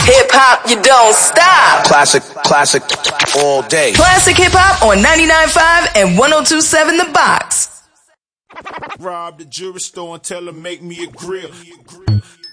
Hip hop, you don't stop. Classic all day. Classic hip hop on 99.5 and 102.7 The Box. Rob the jewelry store and tell her make me a grill.